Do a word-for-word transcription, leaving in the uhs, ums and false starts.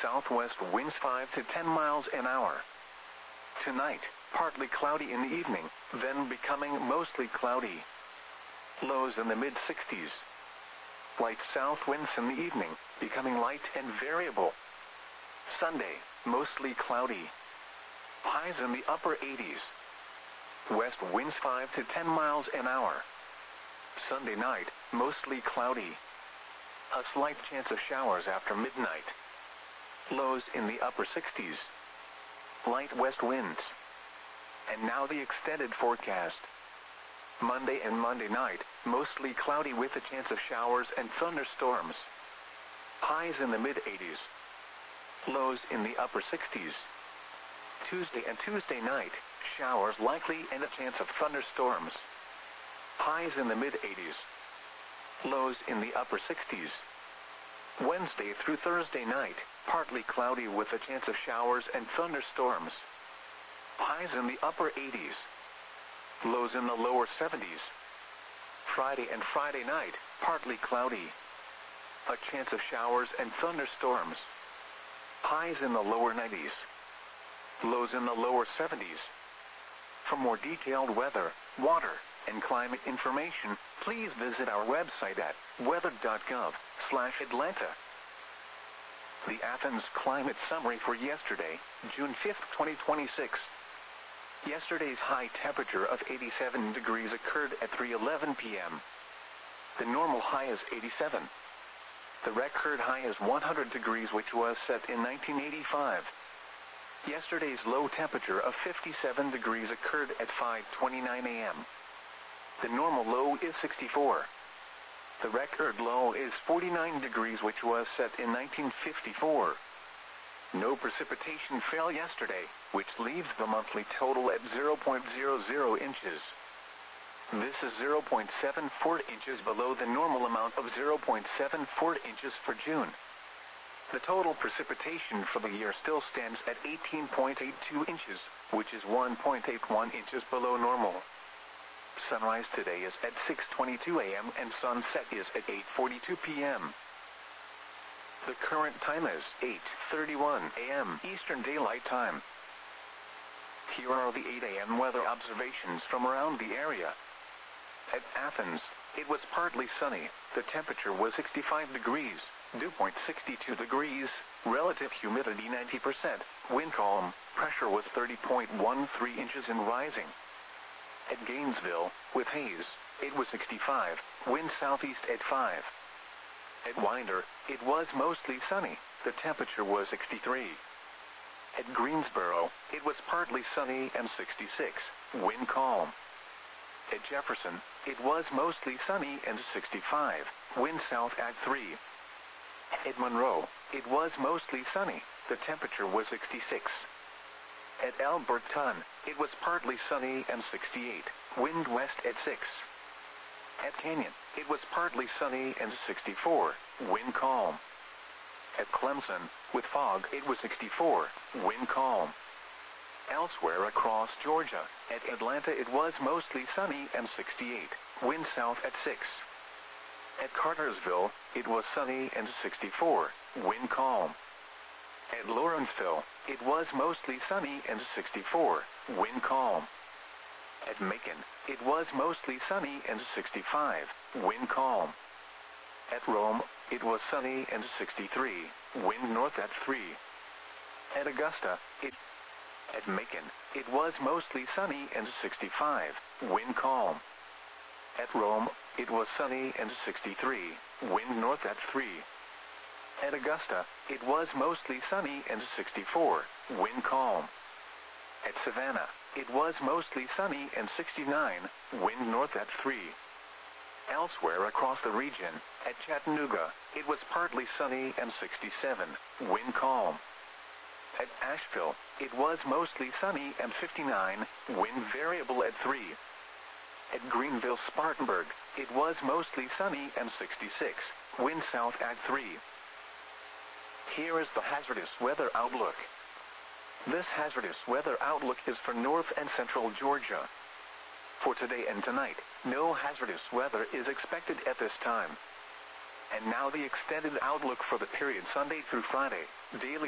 southwest winds five to ten miles an hour. Tonight, partly cloudy in the evening, then becoming mostly cloudy. Lows in the mid sixties. Light south winds in the evening, becoming light and variable. Sunday, mostly cloudy. Highs in the upper eighties. West winds five to ten miles an hour. Sunday night, mostly cloudy. A slight chance of showers after midnight. Lows in the upper sixties. Light west winds. And now the extended forecast. Monday and Monday night, mostly cloudy with a chance of showers and thunderstorms. Highs in the mid eighties. Lows in the upper sixties. Tuesday and Tuesday night, showers likely and a chance of thunderstorms. Highs in the mid eighties. Lows in the upper sixties. Wednesday through Thursday night, partly cloudy with a chance of showers and thunderstorms. Highs in the upper eighties. Lows in the lower seventies. Friday and Friday night, partly cloudy. A chance of showers and thunderstorms. Highs in the lower nineties. Lows in the lower seventies. For more detailed weather, water, and climate information, please visit our website at weather dot gov slash Atlanta. The Athens Climate Summary for yesterday, June fifth, twenty twenty-six. Yesterday's high temperature of eighty-seven degrees occurred at three eleven p m The normal high is eighty-seven. The record high is one hundred degrees, which was set in nineteen eighty-five. Yesterday's low temperature of fifty-seven degrees occurred at five twenty-nine a m The normal low is sixty-four. The record low is forty-nine degrees, which was set in nineteen fifty-four. No precipitation fell yesterday, which leaves the monthly total at zero point zero zero inches. This is zero point seven four inches below the normal amount of zero point seven four inches for June. The total precipitation for the year still stands at eighteen point eight two inches, which is one point eight one inches below normal. Sunrise today is at six twenty-two a m and sunset is at eight forty-two p m The current time is eight thirty-one a m Eastern Daylight Time. Here are the eight a m weather observations from around the area. At Athens, it was partly sunny. The temperature was sixty-five degrees, dew point sixty-two degrees, relative humidity ninety percent, wind calm, pressure was thirty point one three inches and rising. At Gainesville, with haze, it was sixty-five, wind southeast at five. At Winder, it was mostly sunny. The temperature was sixty-three. At Greensboro, it was partly sunny and sixty-six, wind calm. At Jefferson, it was mostly sunny and sixty-five, wind south at three. At Monroe, it was mostly sunny. The temperature was sixty-six. At Alberton, it was partly sunny and sixty-eight, wind west at six. At Canyon, it was partly sunny and sixty-four, wind calm. At Clemson, with fog, it was sixty-four, wind calm. Elsewhere across Georgia, at Atlanta it was mostly sunny and sixty-eight, wind south at six. At Cartersville, it was sunny and sixty-four, wind calm. At Lawrenceville, it was mostly sunny and sixty-four, wind calm. At Macon, it was mostly sunny and sixty-five, wind calm. At Rome, it was sunny and sixty-three, wind north at three. At Augusta, it At Macon, it was mostly sunny and sixty-five, wind calm. At Rome, it was sunny and sixty-three, wind north at three. At Augusta, it was mostly sunny and sixty-four, wind calm. At Savannah, it was mostly sunny and sixty-nine, wind north at three. Elsewhere across the region, at Chattanooga, it was partly sunny and sixty-seven, wind calm. At Asheville, it was mostly sunny and fifty-nine, wind variable at three. At Greenville-Spartanburg, it was mostly sunny and sixty-six, wind south at three. Here is the hazardous weather outlook. This hazardous weather outlook is for north and central Georgia. For today and tonight, no hazardous weather is expected at this time. And now the extended outlook for the period Sunday through Friday, daily